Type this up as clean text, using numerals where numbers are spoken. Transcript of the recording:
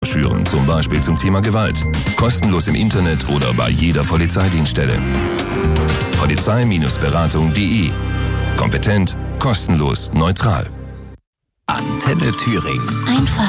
schüren, zum Beispiel zum Thema Gewalt. Kostenlos im Internet oder bei jeder Polizeidienststelle. Polizei-Beratung.de. Kompetent, kostenlos, neutral. Antenne Thüringen. Einfach